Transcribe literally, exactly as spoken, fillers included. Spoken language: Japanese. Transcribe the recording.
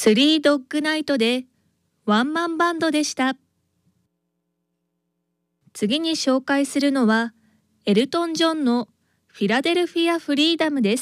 スリードッグナイトでワンマンバンドでした。次に紹介するのはエルトン・ジョンのフィラデルフィア・フリーダムです。